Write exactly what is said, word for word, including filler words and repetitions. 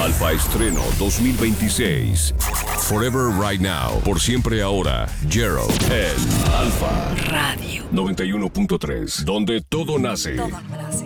Alfa Estreno dos mil veintiséis. Forever Right Now. Por siempre ahora. Jero en Alfa Radio noventa y uno punto tres. Donde todo nace. Todo nace.